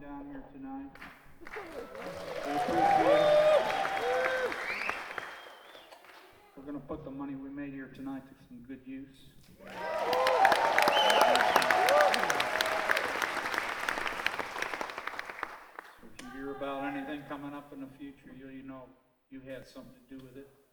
down here tonight. I appreciate it. We're going to put the money we made here tonight to some good use. So if you hear about anything coming up in the future, you know you had something to do with it.